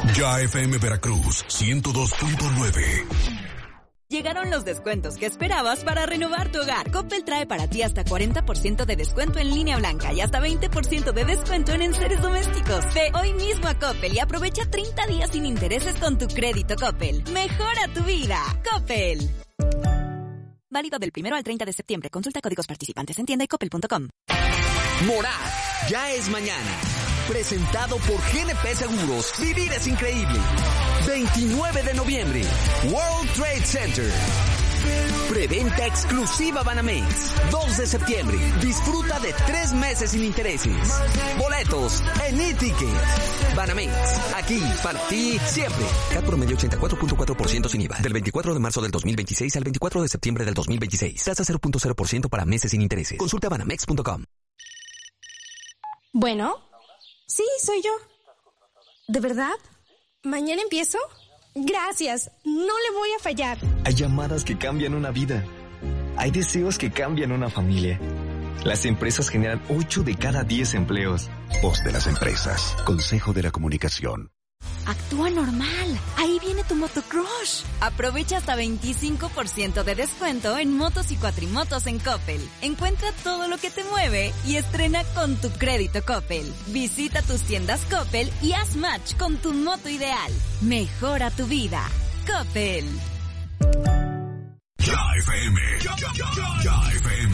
Ya FM Veracruz 102.9. Llegaron los descuentos que esperabas para renovar tu hogar. Coppel trae para ti hasta 40% de descuento en línea blanca y hasta 20% de descuento en enseres domésticos. Ve hoy mismo a Coppel y aprovecha 30 días sin intereses con tu crédito Coppel. Mejora tu vida. Coppel. Válido del 1 al 30 de septiembre. Consulta códigos participantes en tienda y coppel.com. Morad, ya es mañana. Presentado por GNP Seguros. Vivir es increíble. 29 de noviembre. World Trade Center. Preventa exclusiva Banamex. 2 de septiembre. Disfruta de 3 meses sin intereses. Boletos en e-ticket. Banamex. Aquí, para ti, siempre. CAT promedio 84.4% sin IVA. Del 24 de marzo del 2026 al 24 de septiembre del 2026. Tasa 0.0% para meses sin intereses. Consulta banamex.com. Bueno, sí, soy yo. ¿De verdad? ¿Mañana empiezo? Gracias, no le voy a fallar. Hay llamadas que cambian una vida. Hay deseos que cambian una familia. Las empresas generan 8 de cada 10 empleos. Voz de las empresas. Consejo de la Comunicación. Actúa normal. Ahí viene tu motocrush. Aprovecha hasta 25% de descuento en motos y cuatrimotos en Coppel. Encuentra todo lo que te mueve y estrena con tu crédito Coppel. Visita tus tiendas Coppel y haz match con tu moto ideal. Mejora tu vida. Coppel. Ya FM. Ya FM.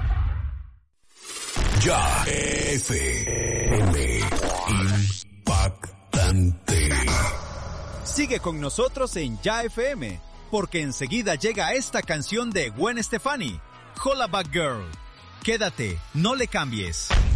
Ya FM. Impactante. Sigue con nosotros en Ya FM, porque enseguida llega esta canción de Gwen Stefani, Hollaback Girl. Quédate, no le cambies.